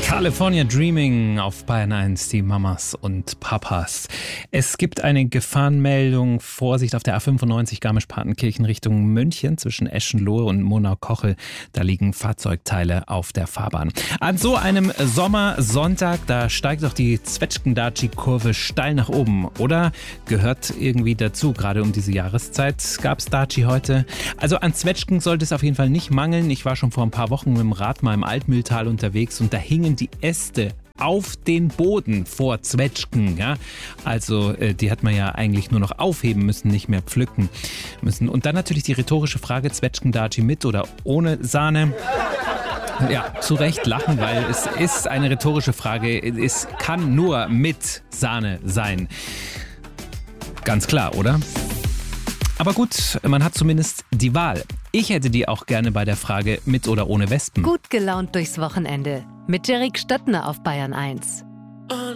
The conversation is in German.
California Dreaming auf Bayern 1, die Mamas und Papas. Es gibt eine Gefahrenmeldung. Vorsicht auf der A95 Garmisch-Partenkirchen Richtung München zwischen Eschenlohe und Monau-Kochel. Da liegen Fahrzeugteile auf der Fahrbahn. An so einem Sommersonntag, da steigt doch die Zwetschgen-Daci-Kurve steil nach oben. Oder gehört irgendwie dazu. Gerade um diese Jahreszeit gab es Daci heute. Also an Zwetschgen sollte es auf jeden Fall nicht mangeln. Ich war schon vor ein paar Wochen mit dem Rad mal im Altmühltal unterwegs und da hingen die Äste auf den Boden vor Zwetschgen. Ja? Also die hat man ja eigentlich nur noch aufheben müssen, nicht mehr pflücken müssen. Und dann natürlich die rhetorische Frage, Zwetschgen-Daci mit oder ohne Sahne? Ja, zu Recht lachen, weil es ist eine rhetorische Frage. Es kann nur mit Sahne sein. Ganz klar, oder? Aber gut, man hat zumindest die Wahl. Ich hätte die auch gerne bei der Frage mit oder ohne Wespen. Gut gelaunt durchs Wochenende mit Derek Stöttner auf Bayern 1.